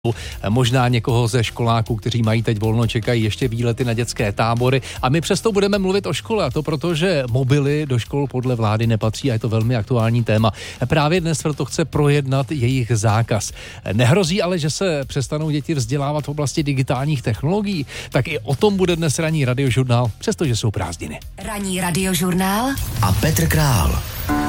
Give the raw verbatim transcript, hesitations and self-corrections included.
Možná někoho ze školáků, kteří mají teď volno, čekají ještě výlety na dětské tábory. A my přesto budeme mluvit o škole, a to proto, že mobily do škol podle vlády nepatří a je to velmi aktuální téma. Právě dnes proto chce projednat jejich zákaz. Nehrozí ale, že se přestanou děti vzdělávat v oblasti digitálních technologií? Tak i o tom bude dnes ranní radiožurnál, přestože jsou prázdniny. Ranní radiožurnál a Petr Král.